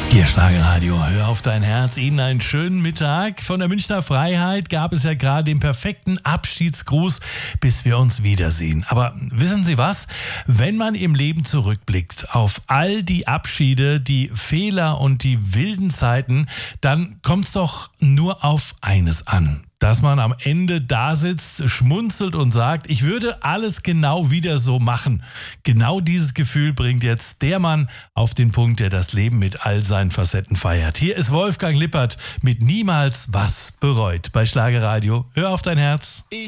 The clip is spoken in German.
Hier Schlagerradio, hör auf dein Herz. Ihnen einen schönen Mittag. Von der Münchner Freiheit gab es ja gerade den perfekten Abschiedsgruß, bis wir uns wiedersehen. Aber wissen Sie was? Wenn man im Leben zurückblickt auf all die Abschiede, die Fehler und die wilden Zeiten, dann kommt es doch nur auf eines an. Dass man am Ende da sitzt, schmunzelt und sagt, ich würde alles genau wieder so machen. Genau dieses Gefühl bringt jetzt der Mann auf den Punkt, der das Leben mit all seinen Facetten feiert. Hier ist Wolfgang Lippert mit Niemals was bereut bei Schlagerradio. Hör auf dein Herz.